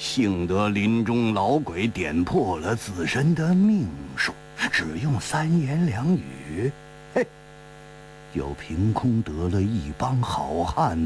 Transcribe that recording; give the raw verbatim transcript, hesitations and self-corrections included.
幸得林中老鬼点破了自身的命数，只用三言两语，嘿，就凭空得了一帮好汉